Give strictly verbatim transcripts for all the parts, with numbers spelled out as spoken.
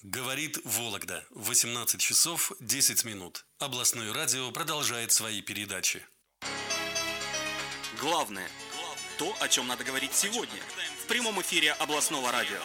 Говорит Вологда. восемнадцать часов десять минут. Областное радио продолжает свои передачи. Главное – то, о чем надо говорить сегодня. В прямом эфире областного радио.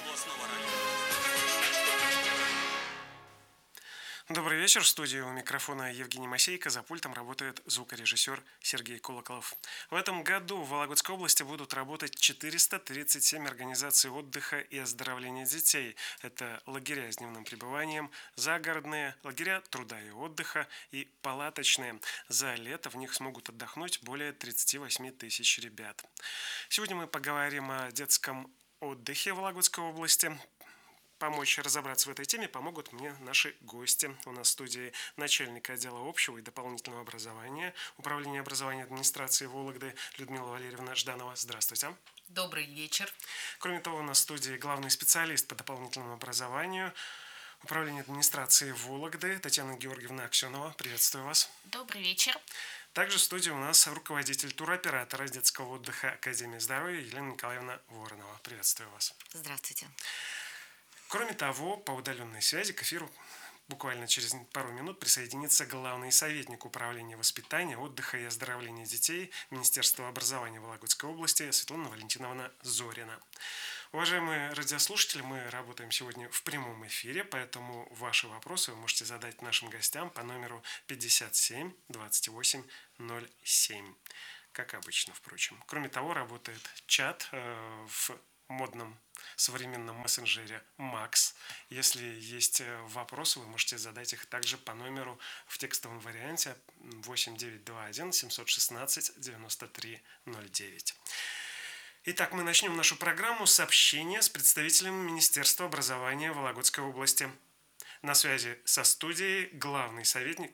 Добрый вечер. В студии у микрофона Евгений Масейко. За пультом работает звукорежиссер Сергей Колоколов. В этом году в Вологодской области будут работать четыреста тридцать семь организаций отдыха и оздоровления детей. Это лагеря с дневным пребыванием, загородные, лагеря труда и отдыха и палаточные. За лето в них смогут отдохнуть более тридцать восемь тысяч ребят. Сегодня мы поговорим о детском отдыхе в Вологодской области. Помочь разобраться в этой теме помогут мне наши гости. У нас в студии начальник отдела общего и дополнительного образования Управления образования администрации Вологды Людмила Валерьевна Жданова. Здравствуйте. Добрый вечер. Кроме того, у нас в студии главный специалист по дополнительному образованию Управления администрации Вологды Татьяна Георгиевна Аксенова. Приветствую вас. Добрый вечер. Также в студии у нас руководитель туроператора детского отдыха Академии здоровья Елена Николаевна Воронова. Приветствую вас. Здравствуйте. Кроме того, по удаленной связи к эфиру буквально через пару минут присоединится главный советник Управления воспитания, отдыха и оздоровления детей Министерства образования Вологодской области Светлана Валентиновна Зорина. Уважаемые радиослушатели, мы работаем сегодня в прямом эфире, поэтому ваши вопросы вы можете задать нашим гостям по номеру пятьдесят семь двадцать восемь ноль семь. Как обычно, впрочем. Кроме того, работает чат э, в модном современном мессенджере Макс. Если есть вопросы, вы можете задать их также по номеру в текстовом варианте восемь девятьсот двадцать один семьсот шестнадцать девяносто три ноль девять. Итак, мы начнем нашу программу с общения с представителем Министерства образования Вологодской области. На связи со студией главный советник.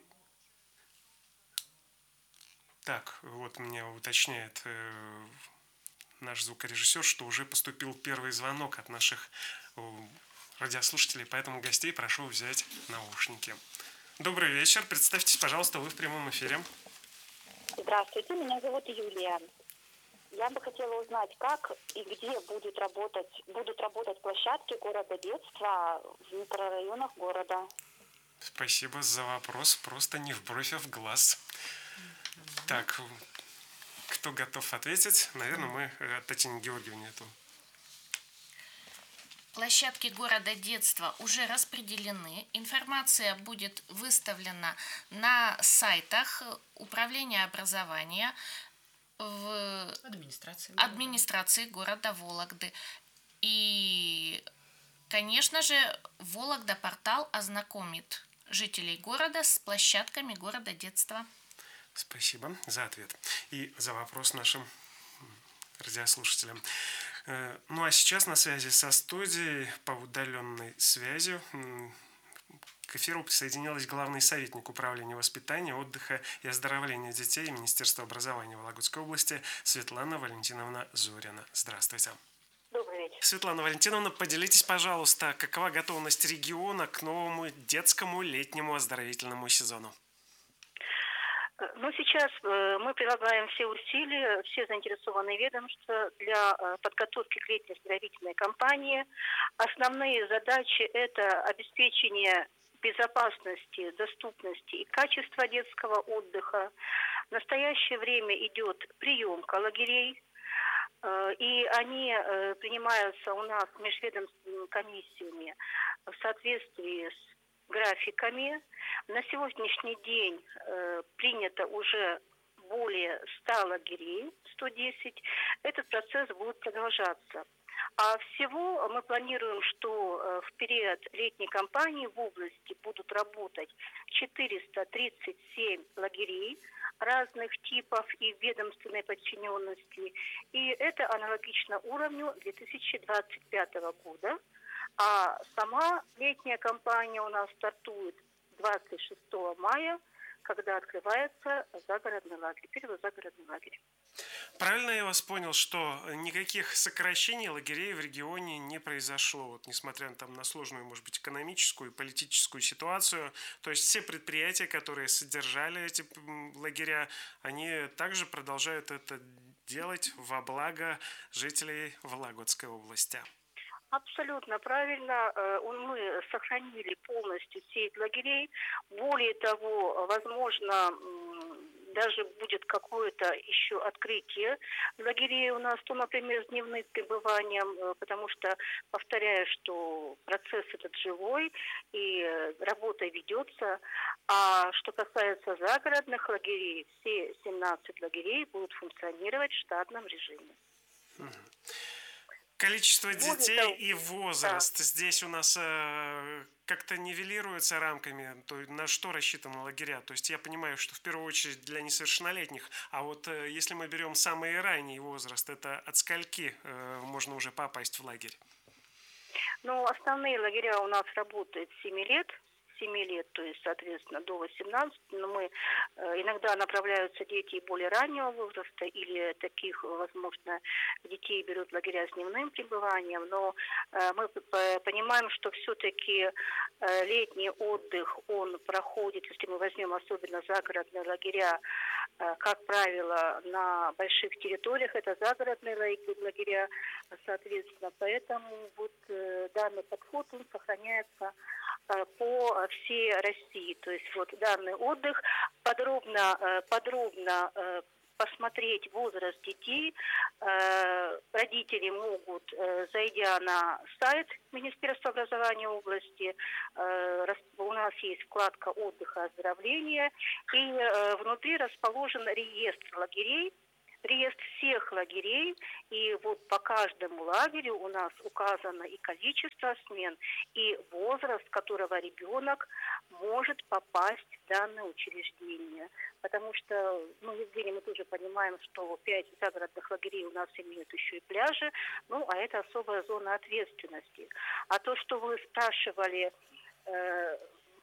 Так, вот меня уточняет э, наш звукорежиссер, что уже поступил первый звонок от наших радиослушателей, поэтому гостей прошу взять наушники. Добрый вечер. Представьтесь, пожалуйста, вы в прямом эфире. Здравствуйте, меня зовут Юлия. Я бы хотела узнать, как и где будет работать, будут работать площадки города детства в микрорайонах города. Спасибо за вопрос. Просто не в бровь, а в глаз. Так, кто готов ответить? Наверное, мы от Татьяны Георгиевны эту. Площадки города детства уже распределены. Информация будет выставлена на сайтах Управления образования в Администрации, администрации города Вологды. И, конечно же, Вологда-портал ознакомит жителей города с площадками города детства. Спасибо за ответ и за вопрос нашим радиослушателям. Ну а сейчас на связи со студией по удаленной связи к эфиру присоединилась главный советник Управления воспитания, отдыха и оздоровления детей Министерства образования Вологодской области Светлана Валентиновна Зорина. Здравствуйте. Добрый вечер. Светлана Валентиновна, поделитесь, пожалуйста, какова готовность региона к новому детскому летнему оздоровительному сезону? Ну, сейчас э, мы прилагаем все усилия, все заинтересованные ведомства для э, подготовки к летней оздоровительной кампании. Основные задачи – это обеспечение безопасности, доступности и качества детского отдыха. В настоящее время идет приемка лагерей, э, и они э, принимаются у нас межведомственными комиссиями в соответствии с графиками. На сегодняшний день э, принято уже более ста лагерей, сто десять. Этот процесс будет продолжаться. А всего мы планируем, что э, в период летней кампании в области будут работать четыреста тридцать семь лагерей разных типов и ведомственной подчиненности. И это аналогично уровню две тысячи двадцать пятого года. А сама летняя кампания у нас стартует двадцать шестого мая, когда открывается загородный лагерь, первый загородный лагерь. Правильно я вас понял, что никаких сокращений лагерей в регионе не произошло, вот, несмотря там, на сложную, может быть, экономическую и политическую ситуацию. То есть все предприятия, которые содержали эти лагеря, они также продолжают это делать во благо жителей Вологодской области. Абсолютно правильно. Э, он- Мы сохранили полностью сеть лагерей. Более того, возможно, м, даже будет какое-то еще открытие лагерей у нас, то, например, с дневным пребыванием, э, потому что, повторяю, что процесс этот живой и э, работа ведется. А что касается загородных лагерей, все семнадцать лагерей будут функционировать в штатном режиме. Количество Более детей того, и возраст здесь у нас э, как-то нивелируется рамками, то есть на что рассчитаны лагеря. То есть я понимаю, что в первую очередь для несовершеннолетних, а вот э, если мы берем самый ранний возраст, это от скольки э, можно уже попасть в лагерь? ну, основные лагеря у нас работают с семи лет, с семи лет, то есть, соответственно, до восемнадцати, но мы, э, иногда направляются дети более раннего возраста, или таких, возможно, детей берут в лагеря с дневным пребыванием, но э, мы п- п- понимаем, что все-таки летний отдых, он проходит, если мы возьмем особенно загородные лагеря, э, как правило, на больших территориях, это загородные лагеря, лагеря, соответственно, поэтому вот э, данный подход, он сохраняется э, по всей России. То есть вот данный отдых подробно, э, подробно э, посмотреть возраст детей. Э, Родители могут, э, зайдя на сайт Министерства образования области, э, рас- у нас есть вкладка отдыха и оздоровления, и э, внутри расположен реестр лагерей, реестр всех лагерей, и вот по каждому лагерю у нас указано и количество смен, и возраст, которого ребенок может попасть в данное учреждение. Потому что, ну, Евгений, мы тоже понимаем, что пять загородных лагерей у нас имеют еще и пляжи, ну, а это особая зона ответственности. А то, что вы спрашивали, э,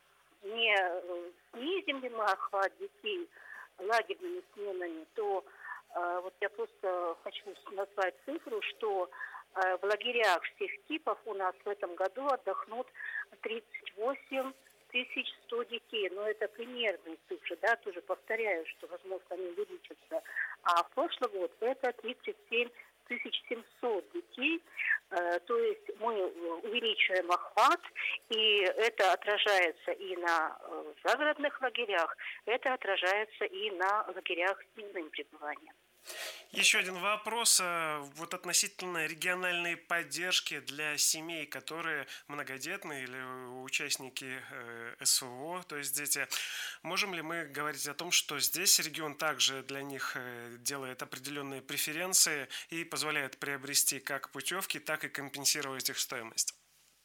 не э, снизим ли мы охват детей лагерными сменами, то э, вот я просто хочу назвать цифру, что э, в лагерях всех типов у нас в этом году отдохнут тридцать восемь тысяч сто детей. Но это примерные цифры, да, тоже повторяю, что, возможно, они увеличатся. А в прошлый год это тридцать семь тысяч семьсот детей, э, то есть мы увеличиваем охват, и это отражается и на э, загородных лагерях, это отражается и на лагерях с дневным пребыванием. Еще один вопрос э, вот относительно региональной поддержки для семей, которые многодетные или участники э, СВО, то есть дети. Можем ли мы говорить о том, что здесь регион также для них э, делает определенные преференции и позволяет приобрести как путевки, так и компенсировать их стоимость?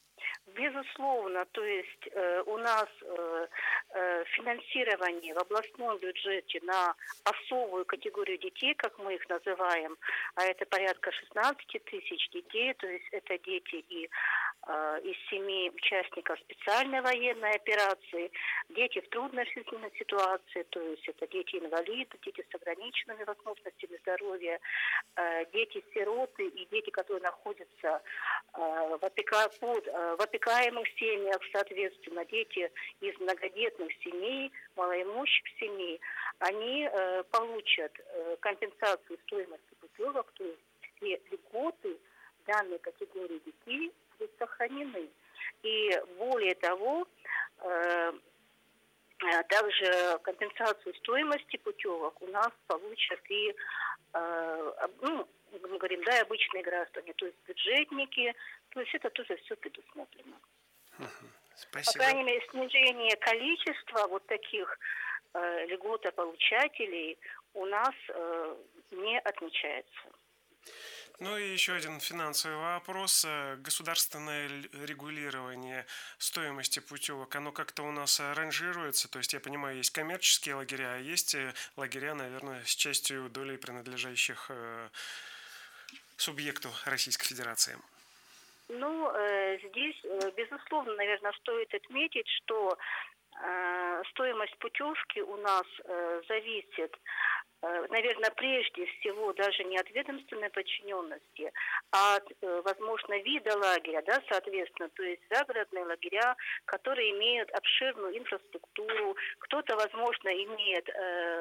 Безусловно, то есть э, у нас э, э, финансирование в областном бюджете на особую категорию детей, как мы их называем, а это порядка шестнадцать тысяч детей, то есть это дети и э, из семей участников специальной военной операции, дети в трудной жизненной ситуации, то есть это дети-инвалиды, дети с ограниченными возможностями здоровья, э, дети-сироты и дети, которые находятся э, в, опека... под, э, в опекаемых семьях, соответственно, дети из многодетных семей, малоимущих семей, они э, получат э, компенсацию стоимости путевок, то есть все льготы данной категории детей будут сохранены. И более того, э, также компенсацию стоимости путевок у нас получат и, э, ну, мы говорим, да, обычные граждане, то есть бюджетники, то есть это тоже все предусмотрено. Спасибо. По крайней мере, снижение количества вот таких э, льготополучателей у нас э, не отмечается. Ну и еще один финансовый вопрос. Государственное регулирование стоимости путевок, оно как-то у нас ранжируется. То есть, я понимаю, есть коммерческие лагеря, а есть лагеря, наверное, с частью долей принадлежащих субъекту Российской Федерации. Ну, э, здесь, э, безусловно, наверное, стоит отметить, что э, стоимость путевки у нас э, зависит, э, наверное, прежде всего даже не от ведомственной подчиненности, а от, э, возможно, вида лагеря, да, соответственно, то есть загородные лагеря, которые имеют обширную инфраструктуру, кто-то, возможно, имеет э,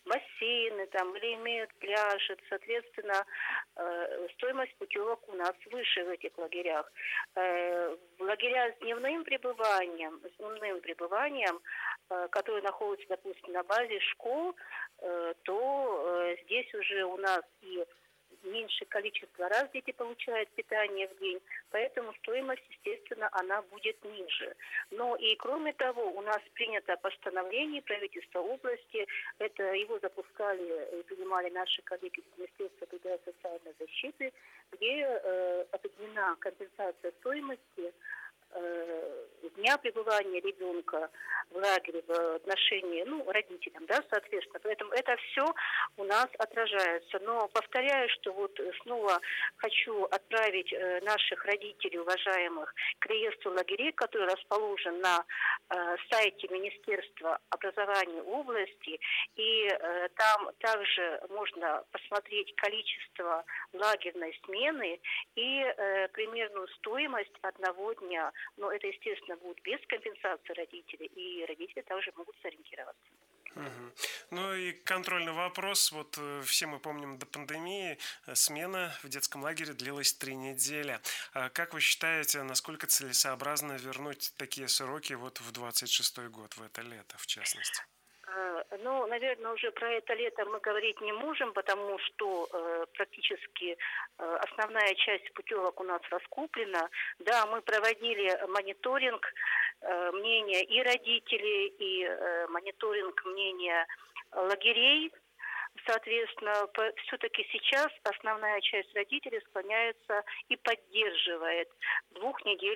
бассейны там или имеют пляжи, соответственно, э, стоимость путевок у нас выше в этих лагерях. Э, в лагеря с дневным пребыванием, с дневным пребыванием, э, которые находятся, допустим, на базе школ, э, то э, здесь уже у нас и меньшее количество раз дети получают питание в день, поэтому стоимость, естественно, она будет ниже. Но и кроме того, у нас принято постановление правительства области, это его запускали и принимали наши коллеги из Министерства труда и социальной защиты, где э, определена компенсация стоимости э, дня пребывания ребенка в лагере в отношении, ну, родителям, да, соответственно. Поэтому это все у нас отражается. Но повторяю, что вот снова хочу отправить э, наших родителей, уважаемых, к реестру лагерей, который расположен на э, сайте Министерства образования области. И э, там также можно посмотреть количество лагерной смены и э, примерную стоимость одного дня. Но это, естественно, будет без компенсации родителей, и родители также могут сориентироваться. Угу. Ну и контрольный вопрос. Вот э, все мы помним, до пандемии э, смена в детском лагере длилась три недели. А как вы считаете, насколько целесообразно вернуть такие сроки вот в двадцать шестой год, в это лето в частности? Ну, наверное, уже про это лето мы говорить не можем, потому что э, практически э, основная часть путевок у нас раскуплена. Да, мы проводили мониторинг э, мнения и родителей, и э, мониторинг мнения лагерей. Соответственно, все-таки сейчас основная часть родителей склоняется и поддерживает двухнедельную